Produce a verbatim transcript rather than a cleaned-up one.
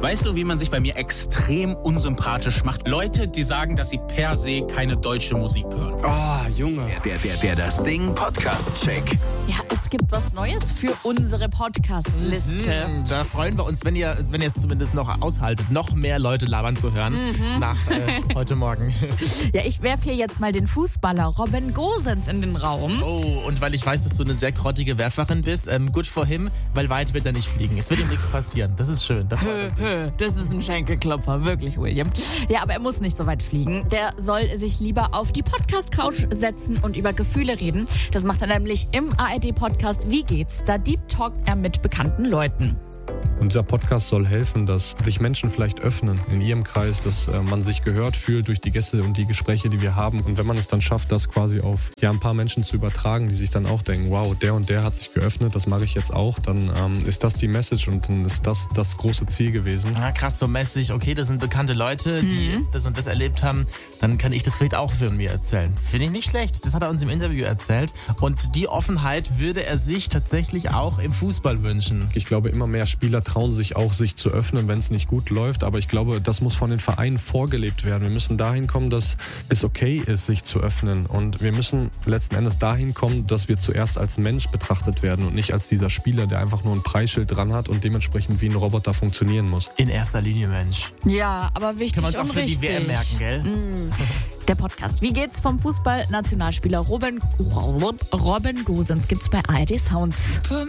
Weißt du, wie man sich bei mir extrem unsympathisch macht? Leute, die sagen, dass sie per se keine deutsche Musik hören. Oh, Junge. Der, der, der, das Ding Podcast-Check. Ja, es gibt was Neues für unsere Podcast-Liste. Mhm, da freuen wir uns, wenn ihr, wenn ihr es zumindest noch aushaltet, noch mehr Leute labern zu hören Mhm. nach äh, heute Morgen. Ja, ich werfe hier jetzt mal den Fußballer Robin Gosens in den Raum. Oh, und weil ich weiß, dass du eine sehr grottige Werferin bist, ähm, good for him, weil weit wird er nicht fliegen. Es wird ihm nichts passieren. Das ist schön. Da freut er sich. Hö, Das ist ein Schenkelklopfer, wirklich, William. Ja, aber er muss nicht so weit fliegen. Der soll sich lieber auf die Podcast-Couch setzen und über Gefühle reden. Das macht er nämlich im A R D-Podcast Wie geht's? Da deep talkt er mit bekannten Leuten. Und dieser Podcast soll helfen, dass sich Menschen vielleicht öffnen in ihrem Kreis, dass äh, man sich gehört fühlt durch die Gäste und die Gespräche, die wir haben. Und wenn man es dann schafft, das quasi auf ja, ein paar Menschen zu übertragen, die sich dann auch denken, wow, der und der hat sich geöffnet, das mache ich jetzt auch, dann ähm, ist das die Message und dann ist das das große Ziel gewesen. Ah, krass, so mäßig, okay, das sind bekannte Leute, die Mhm. jetzt das und das erlebt haben, dann kann ich das vielleicht auch von mir erzählen. Finde ich nicht schlecht, das hat er uns im Interview erzählt. Und die Offenheit würde er sich tatsächlich auch im Fußball wünschen. Ich glaube, immer mehr Spieler trauen sich auch, sich zu öffnen, wenn es nicht gut läuft. Aber ich glaube, das muss von den Vereinen vorgelebt werden. Wir müssen dahin kommen, dass es okay ist, sich zu öffnen. Und wir müssen letzten Endes dahin kommen, dass wir zuerst als Mensch betrachtet werden und nicht als dieser Spieler, der einfach nur ein Preisschild dran hat und dementsprechend wie ein Roboter funktionieren muss. In erster Linie, Mensch. Ja, aber wichtig Können wir uns auch und für die richtig. W M merken, gell? Mm. Der Podcast Wie geht's? Vom Fußball-Nationalspieler Robin, Robin Gosens gibt's bei A R D Sounds.